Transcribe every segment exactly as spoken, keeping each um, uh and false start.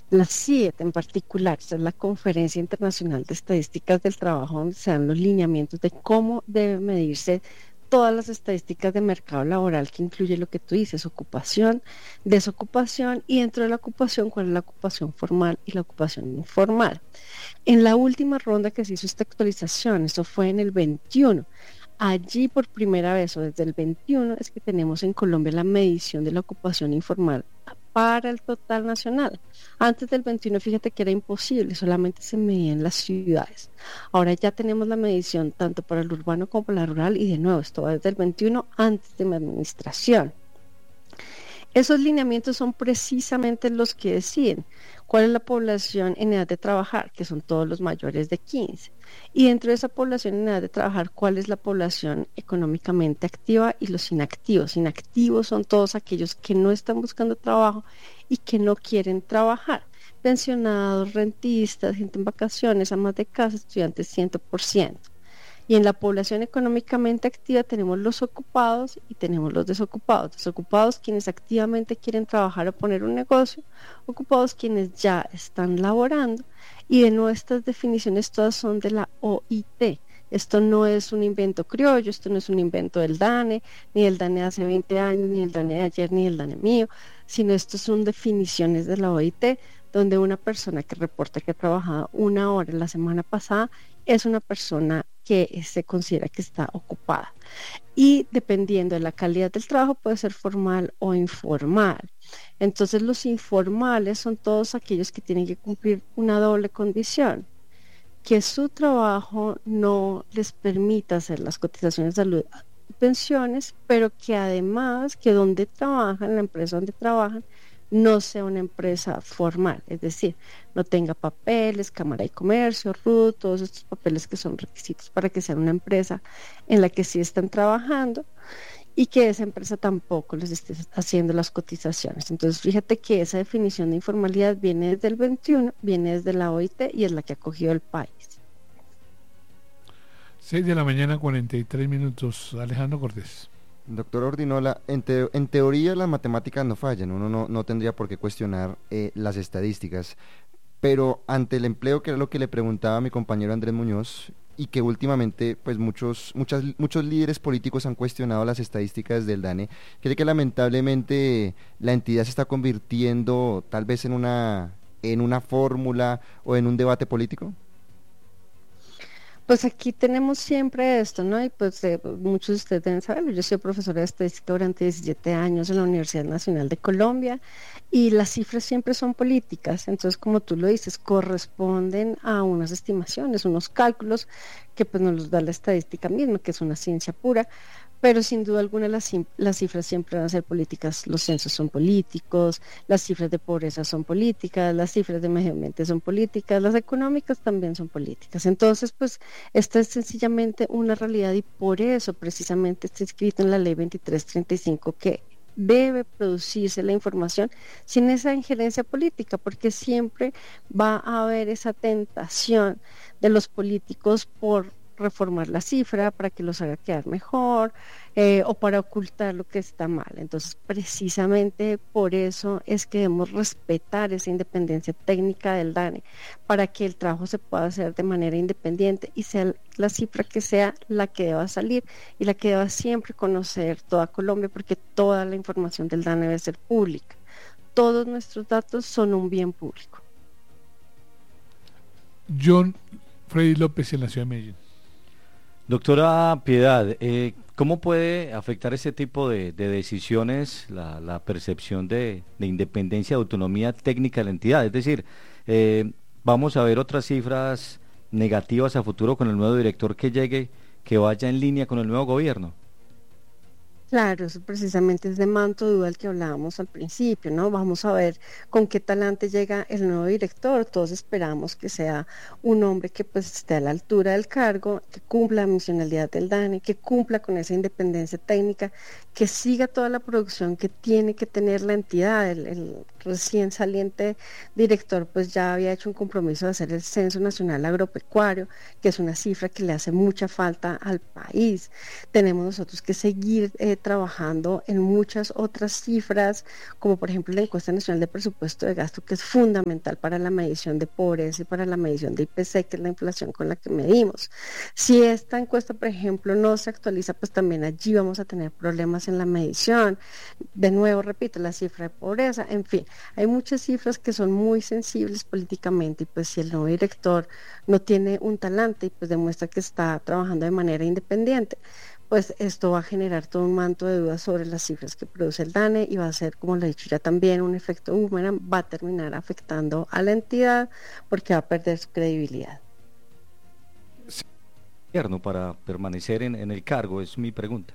La C I E T en particular, esta es la Conferencia Internacional de Estadísticas del Trabajo, donde se dan los lineamientos de cómo debe medirse todas las estadísticas de mercado laboral, que incluye lo que tú dices, ocupación, desocupación, y dentro de la ocupación, cuál es la ocupación formal y la ocupación informal. En la última ronda que se hizo esta actualización, eso fue en el veintiuno, allí por primera vez o desde el veintiuno es que tenemos en Colombia la medición de la ocupación informal para el total nacional. Antes del veintiuno, fíjate que era imposible, solamente se medía en las ciudades. Ahora ya tenemos la medición tanto para el urbano como para el rural, y de nuevo, esto va desde el veintiuno, antes de mi administración. Esos lineamientos son precisamente los que deciden cuál es la población en edad de trabajar, que son todos los mayores de quince. Y dentro de esa población en edad de trabajar, cuál es la población económicamente activa y los inactivos. Inactivos son todos aquellos que no están buscando trabajo y que no quieren trabajar. Pensionados, rentistas, gente en vacaciones, amas de casa, estudiantes cien por ciento. Y en la población económicamente activa tenemos los ocupados y tenemos los desocupados. Desocupados quienes activamente quieren trabajar o poner un negocio, ocupados quienes ya están laborando. Y de nuevo, estas definiciones todas son de la O I T. Esto no es un invento criollo, esto no es un invento del DANE, ni del DANE de hace veinte años, ni del DANE de ayer, ni del DANE mío, sino estos son definiciones de la O I T, donde una persona que reporta que ha trabajado una hora la semana pasada es una persona que se considera que está ocupada. Y dependiendo de la calidad del trabajo, puede ser formal o informal. Entonces, los informales son todos aquellos que tienen que cumplir una doble condición: que su trabajo no les permita hacer las cotizaciones de salud y pensiones, pero que además que donde trabajan, la empresa donde trabajan, no sea una empresa formal, es decir, no tenga papeles, Cámara de Comercio, R U T, todos estos papeles que son requisitos para que sea una empresa en la que sí están trabajando, y que esa empresa tampoco les esté haciendo las cotizaciones. Entonces, fíjate que esa definición de informalidad viene desde el veintiuno, viene desde la O I T y es la que ha cogido el país. seis de la mañana, cuarenta y tres minutos. Alejandro Cortés. Doctor Ordinola, en, te, en teoría las matemáticas no fallan, uno no, no tendría por qué cuestionar eh, las estadísticas, pero ante el empleo, que era lo que le preguntaba a mi compañero Andrés Muñoz, y que últimamente pues muchos, muchas, muchos líderes políticos han cuestionado las estadísticas del DANE, ¿cree que lamentablemente la entidad se está convirtiendo tal vez en una, en una fórmula o en un debate político? Pues aquí tenemos siempre esto, ¿no? Y pues eh, muchos de ustedes deben saberlo. Yo soy profesora de estadística durante diecisiete años en la Universidad Nacional de Colombia, y las cifras siempre son políticas. Entonces, como tú lo dices, corresponden a unas estimaciones, unos cálculos que pues nos los da la estadística misma, que es una ciencia pura. Pero sin duda alguna las, las cifras siempre van a ser políticas. Los censos son políticos, las cifras de pobreza son políticas, las cifras de medio ambiente son políticas, las económicas también son políticas. Entonces, pues, esta es sencillamente una realidad, y por eso precisamente está escrito en la ley veintitrés treinta y cinco que debe producirse la información sin esa injerencia política, porque siempre va a haber esa tentación de los políticos por reformar la cifra para que los haga quedar mejor, eh, o para ocultar lo que está mal. Entonces, precisamente por eso es que debemos respetar esa independencia técnica del DANE, para que el trabajo se pueda hacer de manera independiente y sea la cifra que sea la que deba salir y la que deba siempre conocer toda Colombia, porque toda la información del DANE debe ser pública. Todos nuestros datos son un bien público. John Freddy López, en la ciudad de Medellín. Doctora Piedad, eh, ¿cómo puede afectar ese tipo de, de decisiones la, la percepción de, de independencia, de autonomía técnica de la entidad? Es decir, eh, vamos a ver otras cifras negativas a futuro con el nuevo director que llegue, que vaya en línea con el nuevo gobierno. Claro, eso precisamente es de manto dual que hablábamos al principio, ¿no? Vamos a ver con qué talante llega el nuevo director. Todos esperamos que sea un hombre que pues esté a la altura del cargo, que cumpla la misionalidad del DANE, que cumpla con esa independencia técnica, que siga toda la producción que tiene que tener la entidad. El, el recién saliente director pues ya había hecho un compromiso de hacer el Censo Nacional Agropecuario, que es una cifra que le hace mucha falta al país. Tenemos nosotros que seguir eh, trabajando en muchas otras cifras, como por ejemplo la encuesta nacional de presupuesto de gasto, que es fundamental para la medición de pobreza y para la medición de I P C, que es la inflación con la que medimos. Si esta encuesta, por ejemplo, no se actualiza, pues también allí vamos a tener problemas en la medición. De nuevo, repito, la cifra de pobreza, en fin, hay muchas cifras que son muy sensibles políticamente, y pues si el nuevo director no tiene un talante y pues demuestra que está trabajando de manera independiente, pues esto va a generar todo un manto de dudas sobre las cifras que produce el DANE y va a ser, como lo he dicho ya también, un efecto boomerang, va a terminar afectando a la entidad porque va a perder su credibilidad. Para permanecer en, en el cargo, es mi pregunta.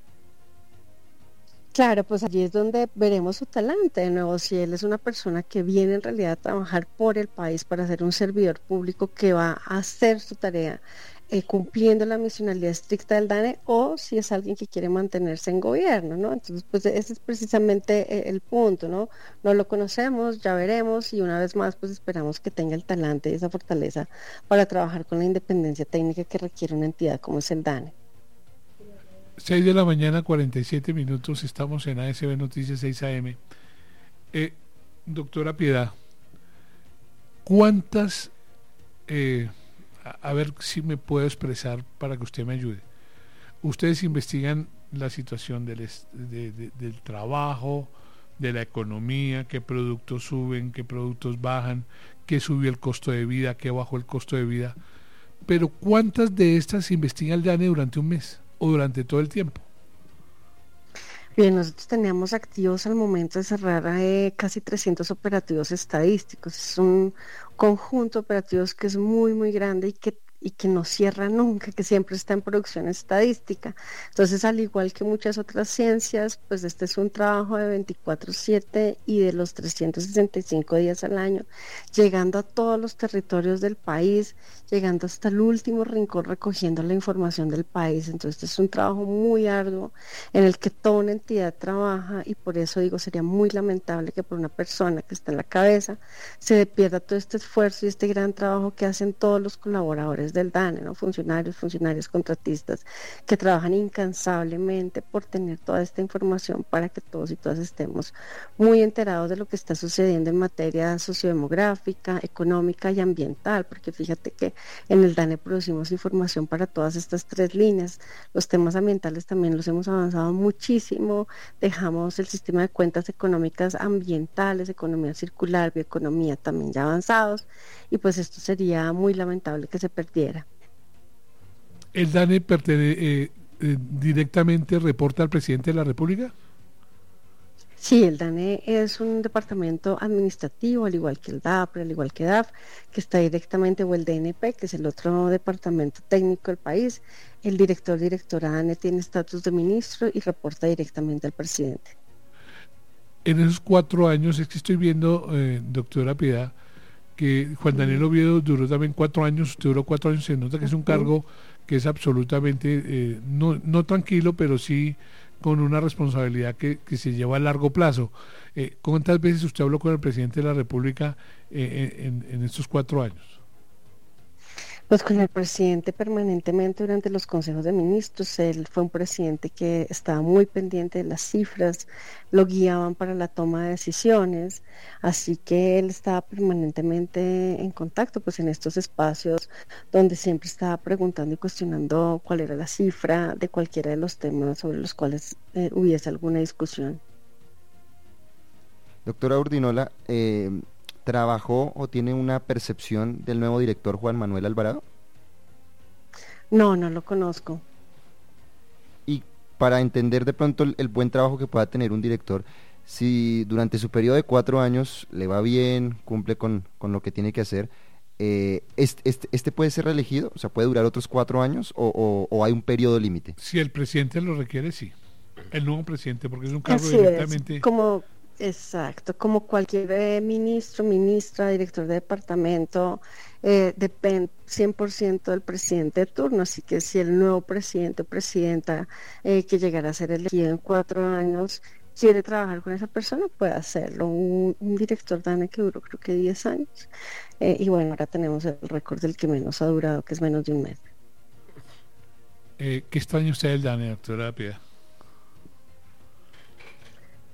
Claro, pues allí es donde veremos su talante. De nuevo, si él es una persona que viene en realidad a trabajar por el país para ser un servidor público que va a hacer su tarea eh, cumpliendo la misionalidad estricta del DANE, o si es alguien que quiere mantenerse en gobierno, ¿no? Entonces, pues ese es precisamente eh, el punto, ¿no? No lo conocemos, ya veremos, y una vez más, pues esperamos que tenga el talante y esa fortaleza para trabajar con la independencia técnica que requiere una entidad como es el DANE. seis de la mañana, cuarenta y siete minutos, estamos en A S B Noticias seis A M. Eh, doctora Piedad, ¿cuántas, eh, a, a ver si me puedo expresar para que usted me ayude? Ustedes investigan la situación del, de, de, del trabajo, de la economía, qué productos suben, qué productos bajan, qué subió el costo de vida, qué bajó el costo de vida, pero ¿cuántas de estas investiga el DANE durante un mes o durante todo el tiempo? Bien, nosotros teníamos activos al momento de cerrar eh, casi trescientos operativos estadísticos. Es un conjunto de operativos que es muy, muy grande y que y que no cierra nunca, que siempre está en producción estadística. Entonces, al igual que muchas otras ciencias, pues este es un trabajo de veinticuatro siete y de los trescientos sesenta y cinco días al año, llegando a todos los territorios del país, llegando hasta el último rincón, recogiendo la información del país. Entonces, este es un trabajo muy arduo en el que toda una entidad trabaja, y por eso digo, sería muy lamentable que por una persona que está en la cabeza se pierda todo este esfuerzo y este gran trabajo que hacen todos los colaboradores del DANE, ¿no? Funcionarios, funcionarios contratistas, que trabajan incansablemente por tener toda esta información para que todos y todas estemos muy enterados de lo que está sucediendo en materia sociodemográfica, económica y ambiental, porque fíjate que en el DANE producimos información para todas estas tres líneas. Los temas ambientales también los hemos avanzado muchísimo, dejamos el sistema de cuentas económicas ambientales, economía circular, bioeconomía también ya avanzados, y pues esto sería muy lamentable que se perdiera. ¿El DANE pertene, eh, eh, directamente reporta al presidente de la República? Sí, el DANE es un departamento administrativo, al igual que el DAPRE, al igual que D A F, que está directamente, o el D N P, que es el otro departamento técnico del país. El director, directora DANE tiene estatus de ministro y reporta directamente al presidente. En esos cuatro años, es que estoy viendo, eh, doctora Piedad, que Juan Daniel Oviedo duró también cuatro años, usted duró cuatro años, se nota que es un cargo que es absolutamente, eh, no, no tranquilo, pero sí con una responsabilidad que, que se lleva a largo plazo. Eh, ¿Cuántas veces usted habló con el presidente de la República eh, en, en estos cuatro años? Pues con el presidente permanentemente durante los consejos de ministros. Él fue un presidente que estaba muy pendiente de las cifras, lo guiaban para la toma de decisiones, así que él estaba permanentemente en contacto pues en estos espacios donde siempre estaba preguntando y cuestionando cuál era la cifra de cualquiera de los temas sobre los cuales eh, hubiese alguna discusión. Doctora Urdinola, eh, ¿trabajó o tiene una percepción del nuevo director Juan Manuel Alvarado? No, no lo conozco. Y para entender de pronto el, el buen trabajo que pueda tener un director, si durante su periodo de cuatro años le va bien, cumple con, con lo que tiene que hacer, eh, este, este, ¿este puede ser reelegido? O sea, ¿puede durar otros cuatro años o, o, o hay un periodo límite? Si el presidente lo requiere, sí. El nuevo presidente, porque es un cargo Así directamente... Es, como... Exacto, como cualquier eh, ministro, ministra, director de departamento, eh, depende cien por ciento del presidente de turno, así que si el nuevo presidente o presidenta eh, que llegará a ser elegido en cuatro años quiere trabajar con esa persona, puede hacerlo. Un, un director DANE que duró creo que diez años, eh, y bueno, ahora tenemos el récord del que menos ha durado, que es menos de un mes. Eh, ¿Qué extraña usted del DANE, doctora Piedad?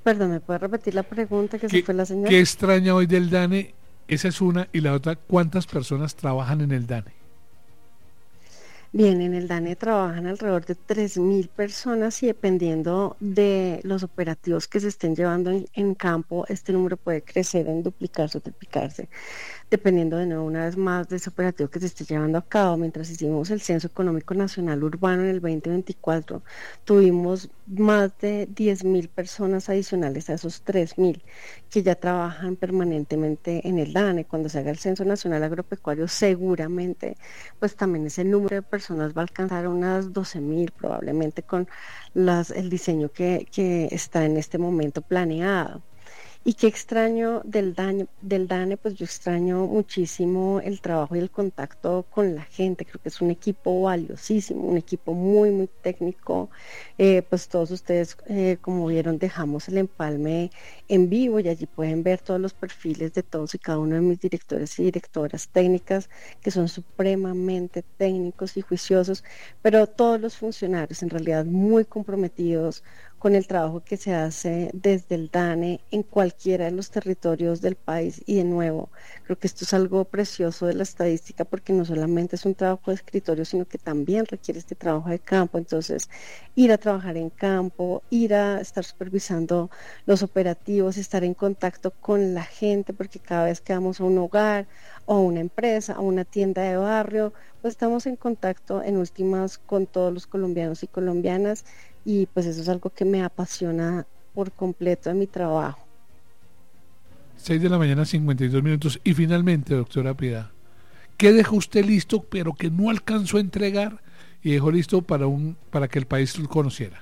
Perdón, ¿me puede repetir la pregunta que se ¿Qué, fue la señora? ¿Qué extraña hoy del DANE? Esa es una. Y la otra, ¿cuántas personas trabajan en el DANE? Bien, en el DANE trabajan alrededor de tres mil personas y dependiendo de los operativos que se estén llevando en, en campo, este número puede crecer en duplicarse o triplicarse, dependiendo de nuevo una vez más de ese operativo que se esté llevando a cabo. Mientras hicimos el Censo Económico Nacional Urbano en el veinte veinticuatro, tuvimos más de diez mil personas adicionales a esos tres mil que ya trabajan permanentemente en el DANE. Cuando se haga el Censo Nacional Agropecuario, seguramente pues también ese número de personas va a alcanzar unas doce mil probablemente con las, el diseño que, que está en este momento planeado. Y qué extraño del DANE, del DANE, pues yo extraño muchísimo el trabajo y el contacto con la gente. Creo que es un equipo valiosísimo, un equipo muy, muy técnico. Eh, pues todos ustedes, eh, como vieron, dejamos el empalme en vivo y allí pueden ver todos los perfiles de todos y cada uno de mis directores y directoras técnicas, que son supremamente técnicos y juiciosos, pero todos los funcionarios en realidad muy comprometidos con el trabajo que se hace desde el DANE en cualquiera de los territorios del país. Y de nuevo, creo que esto es algo precioso de la estadística, porque no solamente es un trabajo de escritorio, sino que también requiere este trabajo de campo. Entonces, ir a trabajar en campo, ir a estar supervisando los operativos, estar en contacto con la gente, porque cada vez que vamos a un hogar o a una empresa, a una tienda de barrio, pues estamos en contacto en últimas con todos los colombianos y colombianas, y pues eso es algo que me apasiona por completo en mi trabajo. seis de la mañana, cincuenta y dos minutos. Y finalmente, doctora Piedad, ¿qué dejó usted listo pero que no alcanzó a entregar y dejó listo para, un, para que el país lo conociera?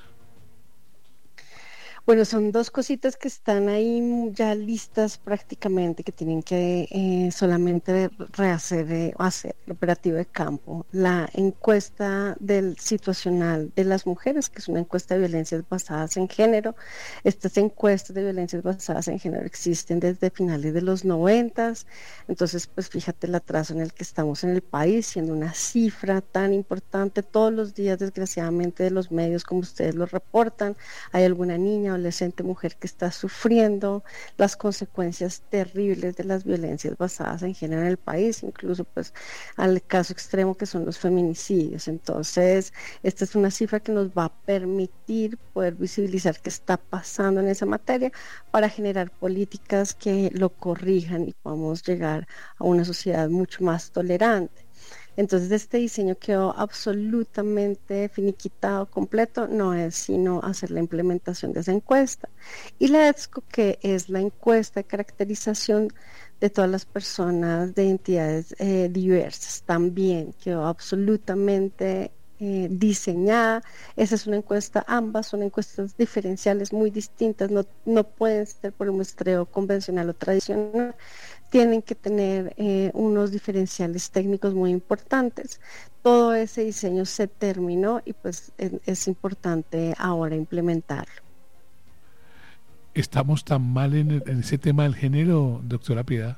Bueno, son dos cositas que están ahí ya listas prácticamente, que tienen que eh, solamente rehacer eh, o hacer el operativo de campo. La encuesta del situacional de las mujeres, que es una encuesta de violencias basadas en género. Estas encuestas de violencias basadas en género existen desde finales de los noventas. Entonces, pues fíjate el atraso en el que estamos en el país, siendo una cifra tan importante. Todos los días, desgraciadamente, de los medios, como ustedes lo reportan, hay alguna niña, adolescente, mujer que está sufriendo las consecuencias terribles de las violencias basadas en género en el país, incluso pues al caso extremo que son los feminicidios. Entonces, esta es una cifra que nos va a permitir poder visibilizar qué está pasando en esa materia para generar políticas que lo corrijan y podamos llegar a una sociedad mucho más tolerante. Entonces, este diseño quedó absolutamente finiquitado, completo, no es sino hacer la implementación de esa encuesta. Y la EDSCO, que es la encuesta de caracterización de todas las personas de identidades eh, diversas, también quedó absolutamente eh, diseñada. Esa es una encuesta, ambas son encuestas diferenciales muy distintas, no, no pueden ser por un muestreo convencional o tradicional. Tienen que tener eh, unos diferenciales técnicos muy importantes. Todo ese diseño se terminó y pues es, es importante ahora implementarlo. ¿Estamos tan mal en, el, en ese tema del género, doctora Piedad?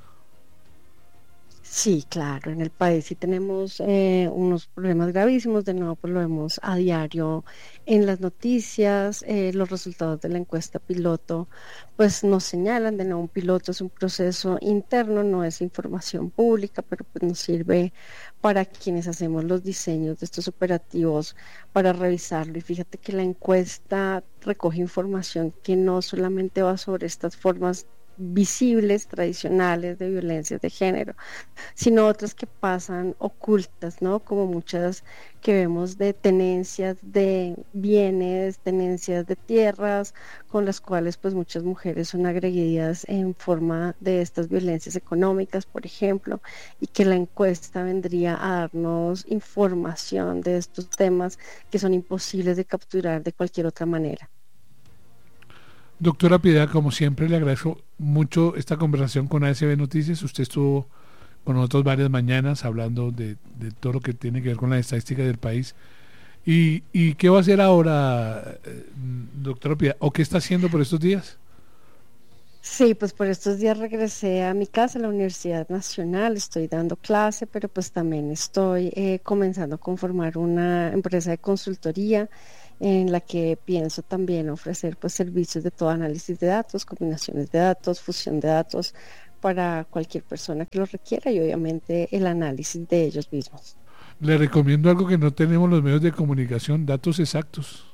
Sí, claro, en el país sí tenemos eh, unos problemas gravísimos. De nuevo, pues lo vemos a diario en las noticias. Eh, los resultados de la encuesta piloto pues nos señalan. De nuevo, un piloto es un proceso interno, no es información pública, pero pues nos sirve para quienes hacemos los diseños de estos operativos para revisarlo. Y fíjate que la encuesta recoge información que no solamente va sobre estas formas visibles, tradicionales de violencia de género, sino otras que pasan ocultas, ¿no? Como muchas que vemos de tenencias de bienes, tenencias de tierras, con las cuales pues muchas mujeres son agredidas en forma de estas violencias económicas, por ejemplo, y que la encuesta vendría a darnos información de estos temas que son imposibles de capturar de cualquier otra manera. Doctora Piedad, como siempre, le agradezco mucho esta conversación con A S B Noticias. Usted estuvo con nosotros varias mañanas hablando de, de todo lo que tiene que ver con la estadística del país. ¿Y, y qué va a hacer ahora, eh, doctora Piedad? ¿O qué está haciendo por estos días? Sí, pues por estos días regresé a mi casa, a la Universidad Nacional, estoy dando clase, pero pues también estoy eh, comenzando a conformar una empresa de consultoría en la que pienso también ofrecer pues servicios de todo análisis de datos, combinaciones de datos, fusión de datos para cualquier persona que lo requiera y obviamente el análisis de ellos mismos. Le recomiendo algo que no tenemos los medios de comunicación, datos exactos.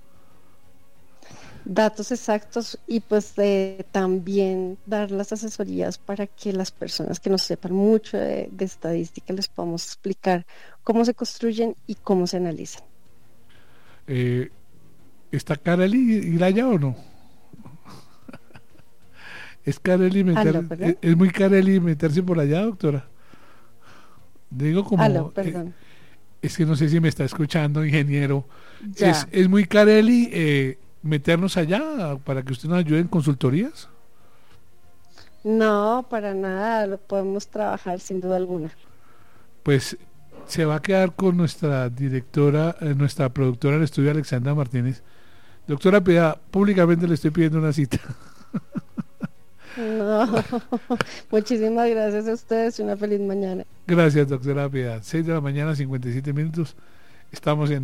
Datos exactos y pues eh, también dar las asesorías para que las personas que no sepan mucho de, de estadística les podamos explicar cómo se construyen y cómo se analizan. Eh, ¿Está Kareli ir allá o no? ¿Es Kareli meter, Aló, es, es muy Kareli meterse por allá, doctora? Digo como... Aló, perdón. Eh, es que no sé si me está escuchando, ingeniero. Ya. ¿Es, es muy Kareli eh, meternos allá para que usted nos ayude en consultorías? No, para nada, lo podemos trabajar sin duda alguna. Pues se va a quedar con nuestra directora, eh, nuestra productora del estudio, Alexandra Martínez. Doctora Piedad, públicamente le estoy pidiendo una cita. No, muchísimas gracias a ustedes y una feliz mañana. Gracias, doctora Piedad. seis de la mañana, cincuenta y siete minutos. Estamos en